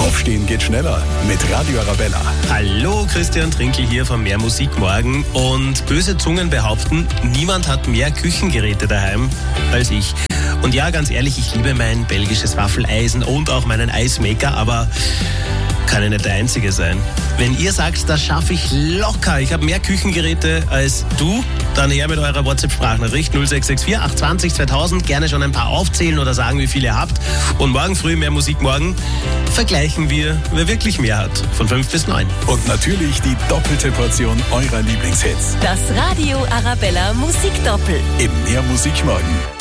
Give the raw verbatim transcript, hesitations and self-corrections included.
Aufstehen geht schneller mit Radio Arabella. Hallo, Christian Trinkel hier von Mehr Musik morgen. Und böse Zungen behaupten, niemand hat mehr Küchengeräte daheim als ich. Und ja, ganz ehrlich, ich liebe mein belgisches Waffeleisen und auch meinen Eismaker, aber kann ja nicht der Einzige sein. Wenn ihr sagt, das schaffe ich locker, ich habe mehr Küchengeräte als du, dann her mit eurer WhatsApp-Sprachnachricht null sechs sechs vier acht zwei null zweitausend. Gerne schon ein paar aufzählen oder sagen, wie viele ihr habt. Und morgen früh, Mehr Musik morgen, vergleichen wir, wer wirklich mehr hat. Von fünf bis neun. Und natürlich die doppelte Portion eurer Lieblingshits. Das Radio Arabella Musikdoppel. Im Mehr Musik morgen.